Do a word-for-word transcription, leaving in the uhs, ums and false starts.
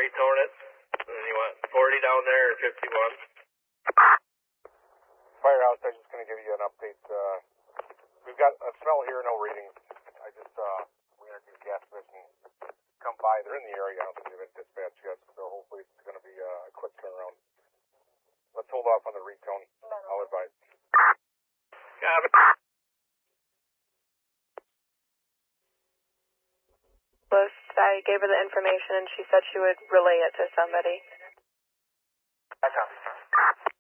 retone it. And then you want forty down there or fifty-one? Firehouse, I'm just going to give you an update. Uh, we've got a smell here, no readings. I just, uh, we introduced gas commission come by. They're in the area. I don't think they've been dispatched yet, so hopefully it's going to be uh, a quick turnaround. Let's hold off on the retone. I'll advise. Copy. I gave her the information and she said she would relay it to somebody. I copy, sir.